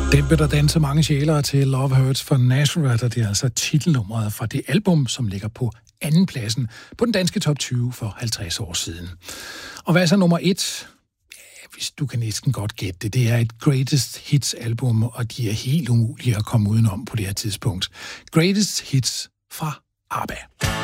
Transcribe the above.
Den blev der danset mange sjælere til Love Hurts for Nazareth, og det er altså titelnummeret fra det album, som ligger på andenpladsen på den danske top 20 for 50 år siden. Og hvad er så nummer 1? Hvis du kan næsten godt gætte det. Det er et Greatest Hits album, og de er helt umulige at komme udenom på det her tidspunkt. Greatest Hits fra ABBA.